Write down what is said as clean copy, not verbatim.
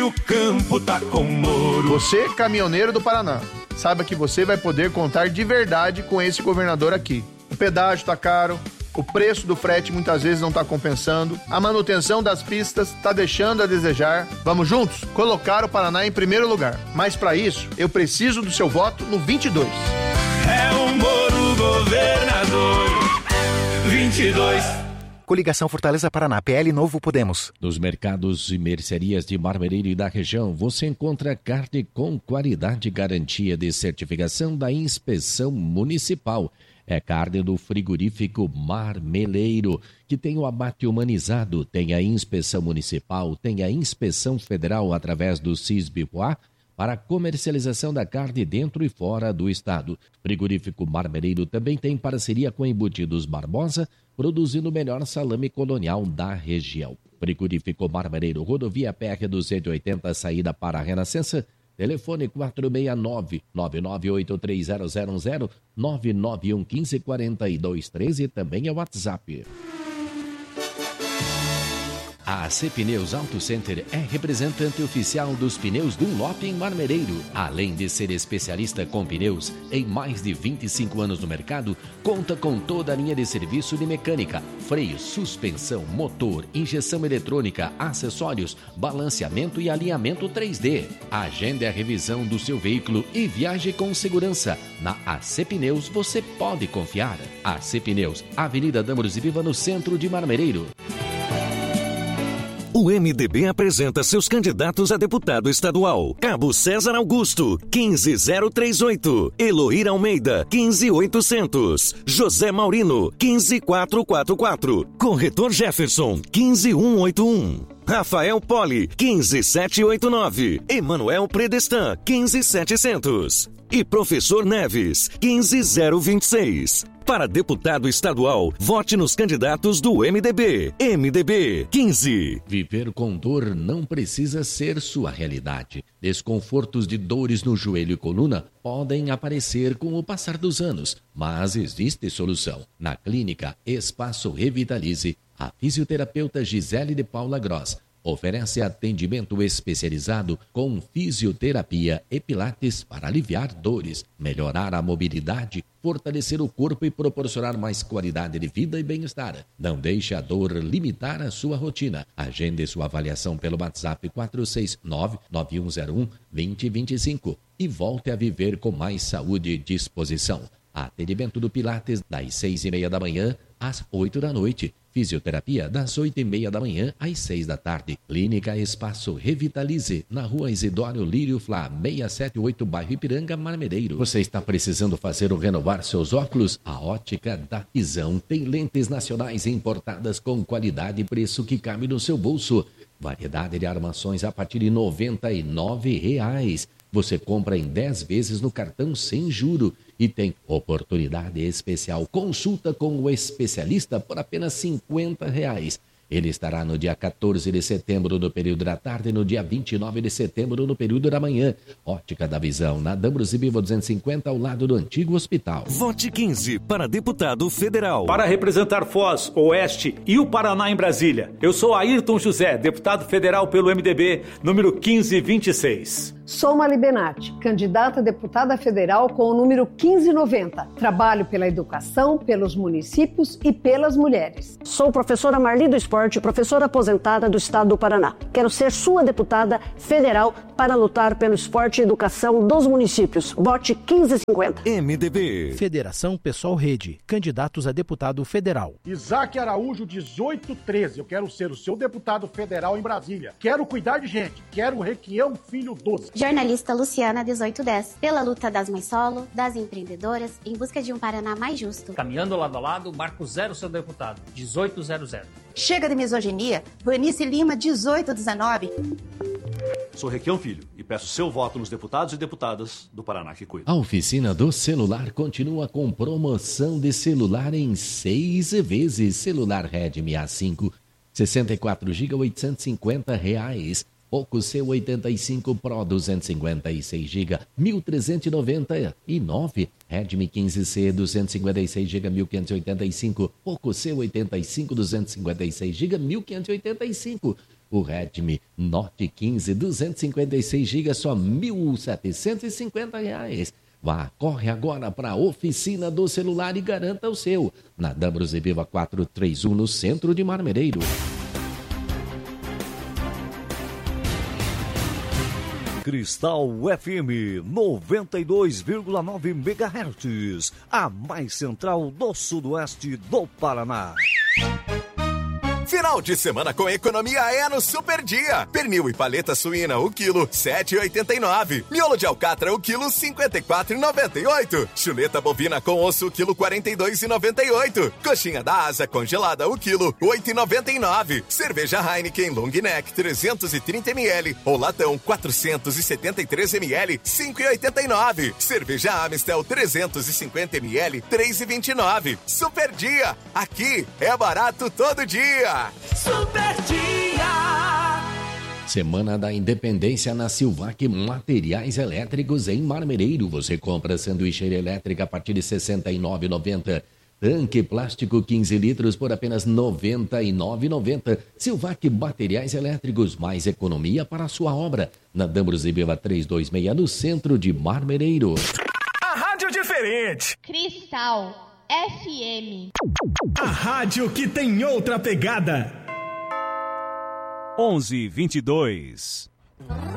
o campo tá com Moro. Você, caminhoneiro do Paraná, saiba que você vai poder contar de verdade com esse governador aqui. O pedágio tá caro, o preço do frete muitas vezes não tá compensando, a manutenção das pistas tá deixando a desejar. Vamos juntos colocar o Paraná em primeiro lugar. Mas para isso, eu preciso do seu voto no 22. É o Moro governador. 22. Coligação Fortaleza Paraná, PL Novo Podemos. Nos mercados e mercearias de Marmereiro e da região, você encontra carne com qualidade e garantia de certificação da inspeção municipal. É carne do frigorífico Marmeleiro, que tem o abate humanizado, tem a inspeção municipal, tem a inspeção federal através do CISBPOA, para a comercialização da carne dentro e fora do estado. Frigorífico Marmeleiro também tem parceria com Embutidos Barbosa, produzindo o melhor salame colonial da região. Frigorífico Marmeleiro, rodovia PR-280, saída para a Renascença, telefone 469-99830010, 991154213, também é o WhatsApp. A AC Pneus Auto Center é representante oficial dos pneus Dunlop em Marmereiro. Além de ser especialista com pneus, em mais de 25 anos no mercado, conta com toda a linha de serviço de mecânica, freio, suspensão, motor, injeção eletrônica, acessórios, balanceamento e alinhamento 3D. Agende a revisão do seu veículo e viaje com segurança. Na AC Pneus você pode confiar. AC Pneus, Avenida Dâmaros e Viva, no centro de Marmereiro. O MDB apresenta seus candidatos a deputado estadual. Cabo César Augusto, 15038. Eloíra Almeida, 15800. José Maurino, 15444. Corretor Jefferson, 15181. Rafael Poli, 15789. Emanuel Predestan, 15700. E Professor Neves, 15026. Para deputado estadual, vote nos candidatos do MDB. MDB 15. Viver com dor não precisa ser sua realidade. Desconfortos de dores no joelho e coluna podem aparecer com o passar dos anos, mas existe solução. Na clínica Espaço Revitalize, a fisioterapeuta Gisele de Paula Gross oferece atendimento especializado com fisioterapia e pilates para aliviar dores, melhorar a mobilidade, fortalecer o corpo e proporcionar mais qualidade de vida e bem-estar. Não deixe a dor limitar a sua rotina. Agende sua avaliação pelo WhatsApp 469-9101-2025 e volte a viver com mais saúde e disposição. Atendimento do Pilates das 6:30 da manhã às 8 da noite. Fisioterapia das 8:30 da manhã às 6 da tarde. Clínica Espaço Revitalize, na rua Isidório Lírio Flá, 678, bairro Ipiranga, Marmereiro. Você está precisando fazer ou renovar seus óculos? A Ótica da Visão tem lentes nacionais importadas com qualidade e preço que cabe no seu bolso. Variedade de armações a partir de R$ 99. Você compra em 10 vezes no cartão sem juro e tem oportunidade especial. Consulta com o especialista por apenas R$ 50. Ele estará no dia 14 de setembro no período da tarde e no dia 29 de setembro no período da manhã. Ótica da Visão, na Dâmaros e Viva 250, ao lado do antigo hospital. Vote 15 para deputado federal. Para representar Foz, Oeste e o Paraná em Brasília, eu sou Ayrton José, deputado federal pelo MDB, número 1526. Sou Mali Benatti, candidata a deputada federal com o número 1590. Trabalho pela educação, pelos municípios e pelas mulheres. Sou professora Marli do Esporte, professora aposentada do estado do Paraná. Quero ser sua deputada federal para lutar pelo esporte e educação dos municípios. Vote 1550. MDB. Federação Pessoal Rede, candidatos a deputado federal. Isaac Araújo, 1813. Eu quero ser o seu deputado federal em Brasília. Quero cuidar de gente. Quero o Requião Filho 12. Jornalista Luciana, 1810. Pela luta das mães solo, das empreendedoras, em busca de um Paraná mais justo. Caminhando lado a lado, marco 0 seu deputado, 1800. Chega de misoginia, Vanice Lima, 1819. Sou Requião Filho e peço seu voto nos deputados e deputadas do Paraná que cuida. A oficina do celular continua com promoção de celular em 6 vezes. Celular Redmi A5, 64 GB, R$ 850. Poco C85 Pro 256 GB, R$ 1.399. Redmi 15C 256 GB, R$ 1.585. Poco C85 256 GB, R$ 1.585. O Redmi Note 15 256 GB, só R$ 1.750. Corre agora para a oficina do celular e garanta o seu. Na D'Ambrosio Viva 431, no centro de Marmereiro. Cristal FM 92,9 MHz, a mais central do sudoeste do Paraná. Final de semana com economia é no Super Dia. Pernil e paleta suína, o quilo, R$ 7,89. Miolo de alcatra, o quilo, R$ 54,98. Chuleta bovina com osso, o quilo, R$ 42,98. Coxinha da asa congelada, o quilo, R$ 8,99. Cerveja Heineken Long Neck, 330ml. Ou latão, 473ml, R$ 5,89. Cerveja Amistel, 350ml, R$ 3,29. Super Dia. Aqui é barato todo dia. Super Dia! Semana da Independência na Silvac Materiais Elétricos em Marmereiro. Você compra sanduícheira elétrica a partir de R$ 69,90. Tanque plástico 15 litros por apenas R$ 99,90. Silvac Materiais Elétricos, mais economia para a sua obra. Na D'Ambrosio Viva 326, no centro de Marmereiro. A rádio diferente. Cristal FM. A rádio que tem outra pegada. 11:22.